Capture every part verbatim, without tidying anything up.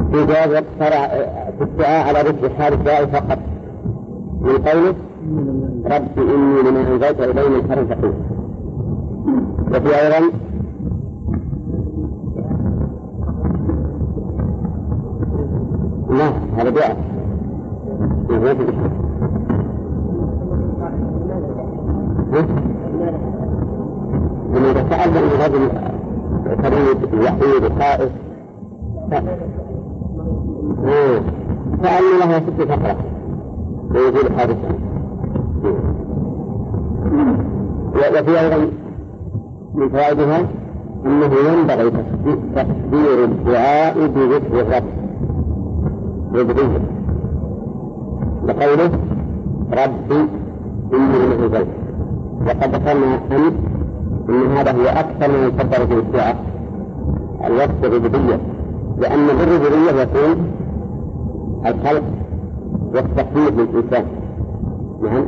في جواز اقتصار في الدعاء على ذكر حال الداعي فقط من قوله رب إني لما أنزلت إلي من خير فقير. وفي أيضا لا هذا دعاء لما تسأل من رجل فريد وحيد خائف فأني له ست فقرة ويجيب حادثا. وفي أيضا من فوائدها أنه ينبغي تكبير الدعاء بذكر الرب بالبديهة لقوله ربي إني لما أنزلت. وقد ذكرنا أن أن هذا هو أكثر من يقدر في الدعاء الوصف بالربوبية، لأن بالربوبية يكون الخلق والتكليف للإنسان. نعم.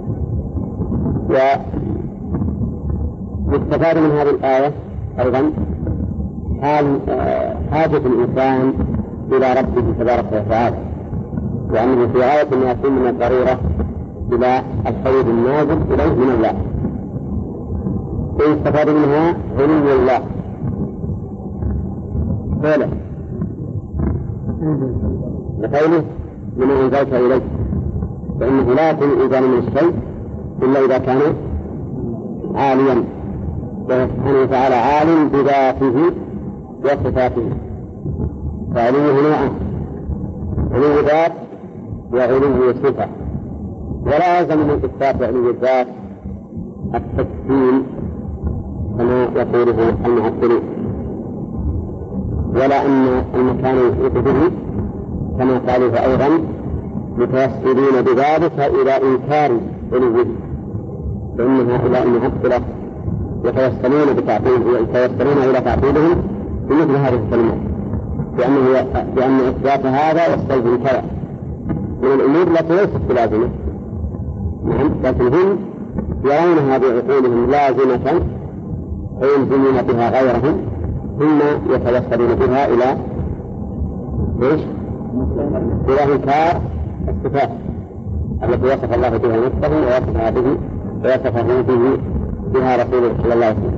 ويستفاد من هذه الآية أيضا حال حاجة الإنسان إلى ربه تبارك وتعالى، وأنه في غاية ما يكون من الضرورة إلى الخير النازل إليه من الله. ويستفاد منها علو الله فعلا لقوله لما أنزلت إليه، فإنه لا يكون إنزال من الشيء إلا إذا كان عاليا، سبحانه وتعالى عالم بذاته وصفاته. فعلوه نوعا علو ذات وعلو صفة، ولا يلزم من إثبات علو الذات التكفيل كما يقوله المعطلون، ولا أن المكان يحيط به كما قالوا أيضا متوسلين بذلك إلى إنكار علوه، فإن هؤلاء المعطلة يتوسلون بتعطيل يتوسلون إلى تعطيلهم بمثل هذه الكلمات، لأنه لأن إثبات هذا يستلزم كذا من الأمور التي ليست بلازمة. نعم. لكن هم يرونها بعقولهم لازمة فيلزمون بها غيرهم، ثم يتوسلون بها إلى إيش؟ إلى إنكار الصفات التي وصف الله بها نفسه ووصفها به ووصفه به بها رسوله صلى الله عليه وسلم.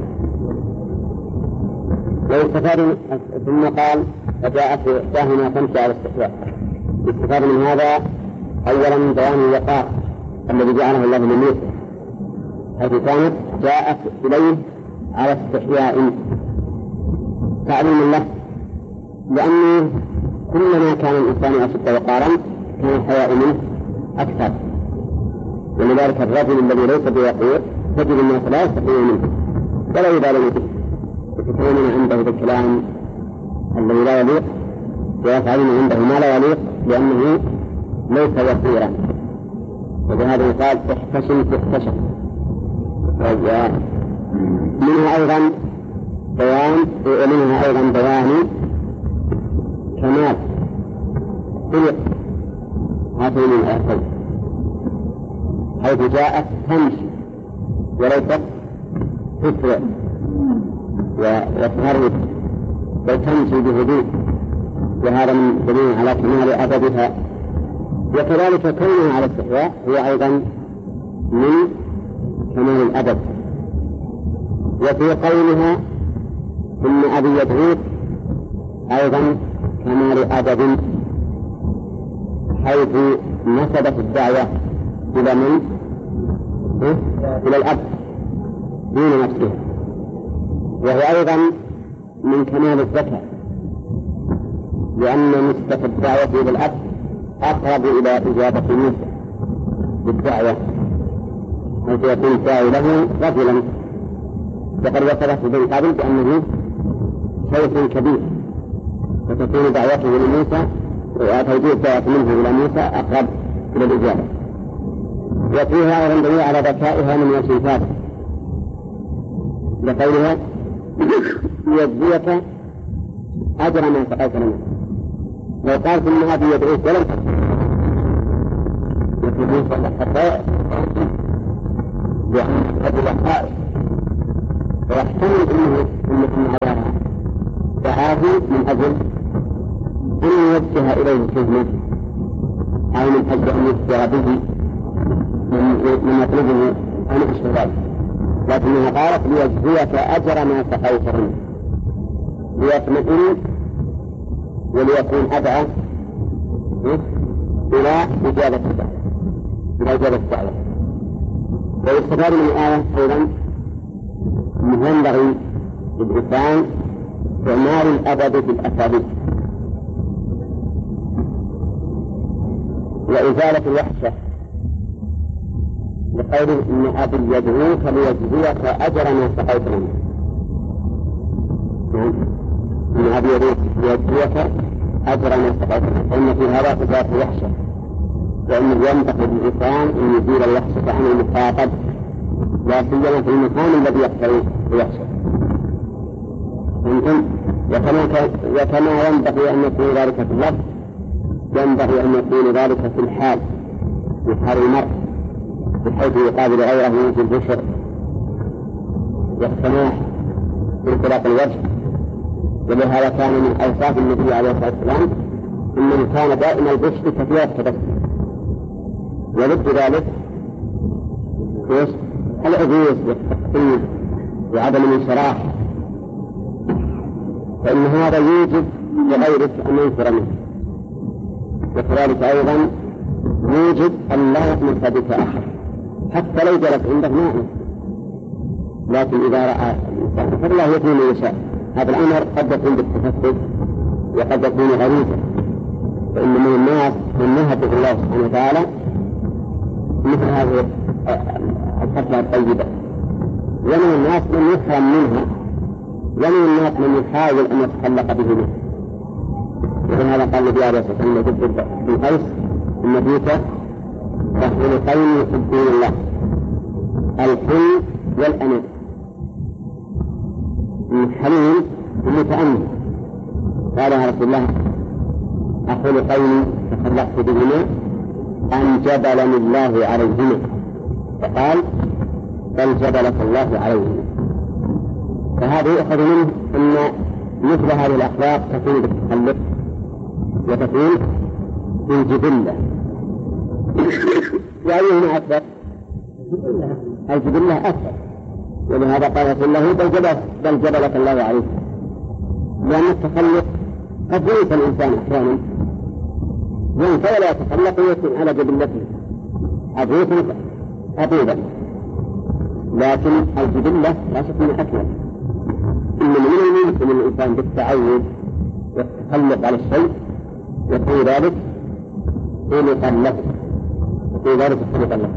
ويستفاد ثم قال فجاءت إحداهما تمشي على الاستحياء. يستفاد من هذا أولا من بيان الوقار الذي جعله الله من موسى، حيث كانت جاءت إليه على استحياء تعليم له، لأنه كلما كان الإنسان أشد وقارا كان الحياء منه أكثر، ولذلك الرجل الذي ليس بوقور تجد الناس لا يستحيون منه ولا يبالون به، يتكلمون عنده بالكلام الذي لا يليق ويفعلون عنده ما لا يليق لأنه ليس وقيرا. وبهذا يقال احتشم تحتشم. منها أيضا بيان ومنها أيضا بيان كمال خلق هاتين الآيتين، حيث جاءت تمشي وليست تسرع وتهرب، بل تمشي بهدوء، وهذا من دليل على كمال أدبها. وكذلك كونها على الاستحياء هو أيضا من كمال الأدب. وفي قولها ثم أبي يدعوك أيضا كمال أدب، حيث نسبت الدعوة إلى من؟ إلى الأب دون نفسه، وهو أيضا من كمال الذكاء، لأن نسبة الدعوة إلى الأب أقرب إلى إجابة موسى بالدعوة، حيث يكون الداعي له رجلا، وقد وصفت من قبل بأنه شيخ كبير، وتكون دعوته لموسى وتوجيه الدعوة منه إلى موسى أقرب إلى الإجابة. وفيها أيضا دليل على ذكائها من وجه ثابت لقولها ليجزيك أجر ما سقيت لنا. لو قال ثم أبي يدعوك ولم تكن يكون موسى حتى لأن هذه الحائط ويحتمل أنه أنكم على دعاه من أجل أن يوجه إليه خدمة أو من أجل أن يخبر به من يطلبه أن أشهر ذلك، لكنها قالت ليجزيك أجر ما سقيت منه ليطمئن وليكون أدعى إلى إجابة الدعوة إلى إجابة الدعوة. ويستفاد من الآية أيضا أنه ينبغي للإنسان إعمال الأدب في الأساليب وإزالة الوحشة، بقوله إن أبي يدعوك ليجزيك أجر ما سقيت منه. إن أبي يدعوك ليجزيك أجر ما سقيت منه، فإن في هذا إزالة الوحشة، وإنه ينبغي للإنسان أن يزيل الوحشة عن المخاطب لا سيما في المكان الذي يقتضي الوحشة. يمكن وكما ينبغي أن يكون ذلك في اللفظ ينبغي أن يكون ذلك في الحال في حال المرء، بحيث يقابل غيره من البشر والسماح بانطلاق الوجه. ولهذا كان من أوصاف النبي عليه الصلاة والسلام أنه كان دائما البشر كثير التبسم، وضد ذلك العجوز والتقطيع وعدم الانشراح، فإن هذا يوجب لغيرك أن ينفر منه، وكذلك أيضا يوجب أن لا يطمس بك أحد حتى لو جلس عندك نائم، لكن إذا رأى الإنسان فالله يكون من يشاء. هذا الأمر قد يكون بالتفسد وقد يكون غريبا، فإن من الناس من يهبط الله سبحانه وتعالى مثل هذه الفترة الطيبة، ومن الناس من يحرم منها، ومن الناس من يحاول أن يتخلق به منه. ولهذا قال النبي عليه الصلاة والسلام جد بن قيس إن فيك رجلين يحبون الله الحلم والأنام. الحليم المتأمل قال يا رسول الله أخلقين تخلقت بهما أن جبلني الله عليهما، فقال بل جبلك الله عليهما. فهذا يؤخذ منه أن مثل هذه الأخلاق تكون بالتخلق وتكون بالجبلة. وأيهما أكثر؟ الجبلة أكثر، ولهذا قال رسول الله بل جبلك, بل جبلك الله عليه، لأن التخلق قد ينسى الإنسان أحيانا، ينسى ولا يتخلق ويكون على جبلته عبوثا عبودا، لكن الجبلة لا شك من أكمل. إن من الممكن من الإنسان بالتعود والتخلق على الشيء يكون ذلك خلقا له، يكون ذلك خلقا له.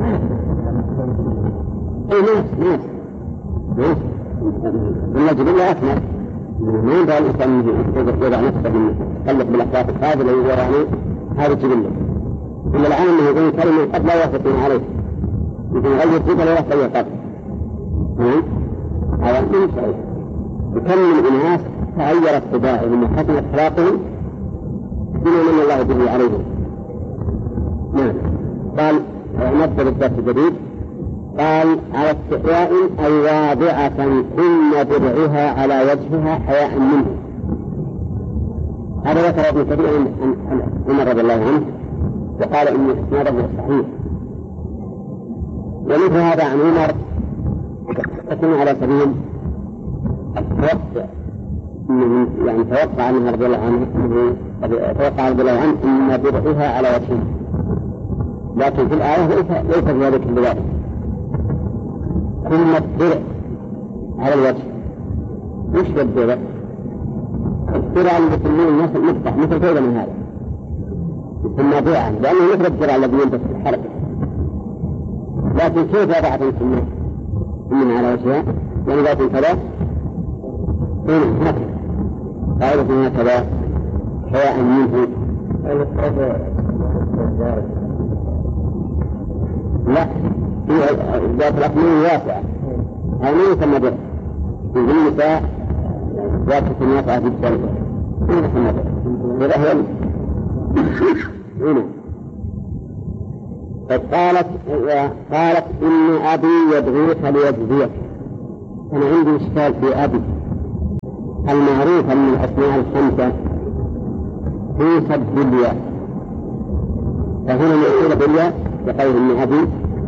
أي ناس ناس ناس إن الجبلة أكمل، ما ينبغي الإنسان يضع نفسه من يتخلق بالأخلاق الفاضلة ويراني هذه الجبلة. إن العالم أنه يقول كلمة قد لا يوافقون عليه، يمكن يغير جبل ولا يغير قبل. هذا من صحيح. وكم من الناس تغيرت طباعهم وحسنت أخلاقهم بما من الله به عليهم. نعم. قال نبدأ الدرس الجديد. قال على استحياء أي واضعة كل درعها على وجهها حياء منه. هذا ذكر ابن كثير عن عمر رضي الله عنه وقال إن إسناده صحيح. ومثل هذا عن عمر تكون على سبيل التوقع، يعني توقع عنه رضي الله عنه توقع رضي الله عنه إن درعها على وجهها، لكن في الآية ليس ذلك بذلك. كلمة درع على الوجه مش بالدرع، الدرع اللي يسمونه الناس المفتح مثل كذا من هذا يسمى درعا لأنه مثل الدرع الذي ينبت في الحركة، لكن كيف وضعت السنة من على وجهها يعني ذات كذا هنا هكذا قائلة هكذا حياء منه. لا ذات الأكمام واسعة، هذا ما يسمى درع. في النساء ذات واسعة جدا ما يسمى درع. هذا هو هنا. فقالت قالت إن أبي يدعوك ليجزيك. أنا عندي إشكال في أبي المعروف من الأسماء الخمسة في سد الياء، فهنا مأخوذة بالياء بقوله من أبي